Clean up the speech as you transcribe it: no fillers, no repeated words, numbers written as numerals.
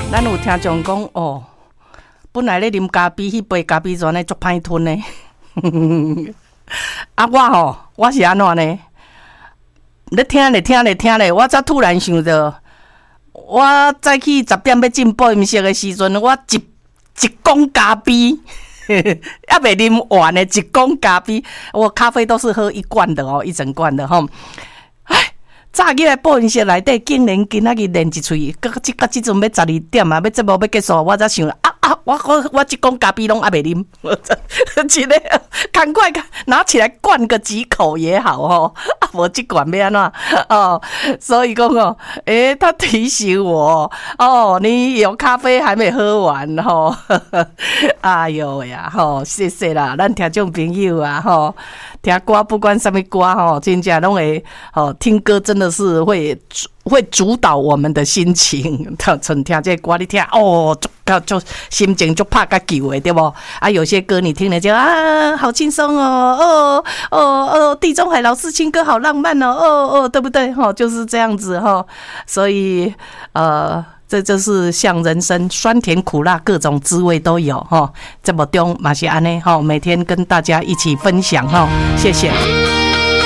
咱有听众讲哦，本来咧啉咖啡，迄杯咖啡泉呢足歹吞呢。啊，我是安怎呢？咧听咧，我才突然想到，我早起10点要进播音室的时阵，我一公咖啡，还袂啉完的一公咖啡，我咖啡都是喝一罐的哦，一整罐的吼。早起来播音室内底，竟然今仔日练一喙，到即阵要12点啊，要节目要结束，我才想我一公咖啡拢还袂啉，真的，赶快拿起来灌个几口也好哦，无即罐要安怎哦？所以讲哦，他提醒我哦，你有咖啡还没喝完吼，哎呦呀吼，谢谢啦，咱听众朋友啊吼。听歌不管什么歌吼，真正拢会吼，听歌真的是会主导我们的心情。像听这歌，你听哦，就心情就拍个球的，对不？啊，有些歌你听了就啊，好轻松哦，地中海老式情歌好浪漫哦，对不对？吼，就是这样子吼，所以这就是像人生酸甜苦辣各种滋味都有哈，这么中嘛是安尼哈，每天跟大家一起分享哈，谢谢。